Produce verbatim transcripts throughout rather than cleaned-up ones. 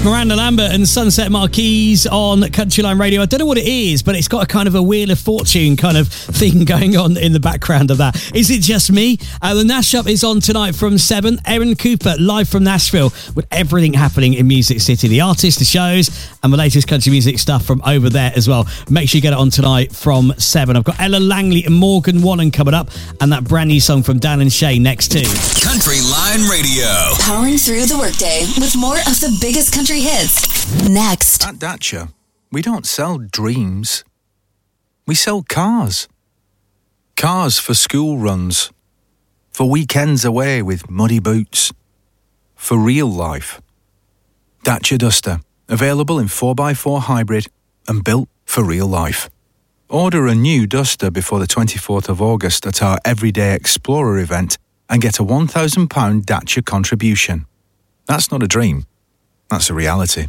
Miranda Lambert and Sunset Marquise on Country Line Radio. I don't know what it is, but it's got a kind of a Wheel of Fortune kind of thing going on in the background of that. Is it just me? Uh, the Nash Up is on tonight from seven. Aaron Cooper live from Nashville with everything happening in Music City. The artists, the shows, and the latest country music stuff from over there as well. Make sure you get it on tonight from seven. I've got Ella Langley and Morgan Wallen coming up, and that brand new song from Dan and Shay next too. Country Line Radio. Powering through the workday with more of the biggest country hits. Next. At Dacia, we don't sell dreams. We sell cars. Cars for school runs. For weekends away with muddy boots. For real life. Dacia Duster. Available in four by four hybrid and built for real life. Order a new Duster before the twenty-fourth of August at our Everyday Explorer event and get a one thousand pounds Dacia contribution. That's not a dream. That's a reality.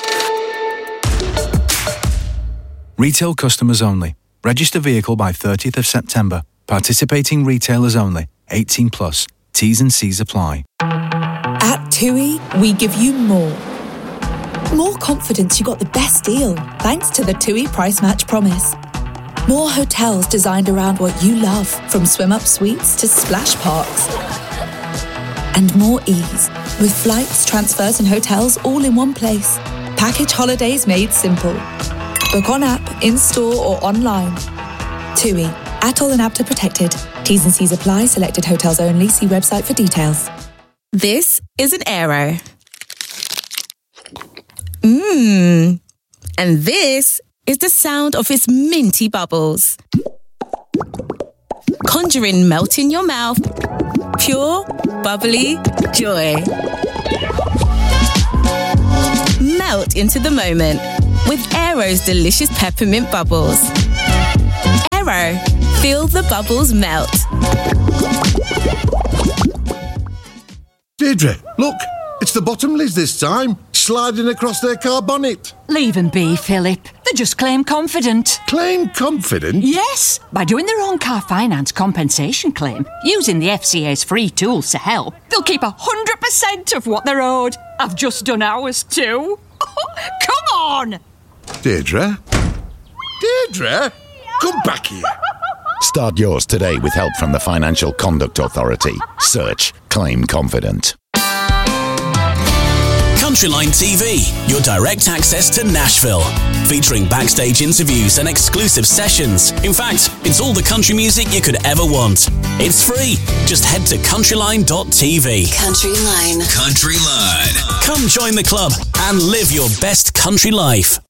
Retail customers only. Register vehicle by thirtieth of September. Participating retailers only. eighteen plus. T's and C's apply. At TUI, we give you more. More confidence you got the best deal thanks to the TUI Price Match Promise. More hotels designed around what you love, from swim-up suites to splash parks. And more ease, with flights, transfers and hotels all in one place. Package holidays made simple. Book on app, in-store or online. TUI, Atoll and APTA protected. T's and C's apply. Selected hotels only. See website for details. This is an Aero. Mmm. And this is the sound of its minty bubbles. Conjuring melt in your mouth. Pure, bubbly joy. Melt into the moment with Aero's delicious peppermint bubbles. Aero, feel the bubbles melt. Deirdre, look, it's the Bottomleys this time, sliding across their car bonnet. Leave them be, Philip. They just claim confident. Claim confident? Yes, by doing their own car finance compensation claim, using the F C A's free tools to help, they'll keep one hundred percent of what they're owed. I've just done ours too. Come on! Deirdre? Deirdre? Come back here. Start yours today with help from the Financial Conduct Authority. Search Claim Confident. Countryline T V, your direct access to Nashville. Featuring backstage interviews and exclusive sessions. In fact, it's all the country music you could ever want. It's free. Just head to countryline dot t v. Country Line. Country Line. Come join the club and live your best country life.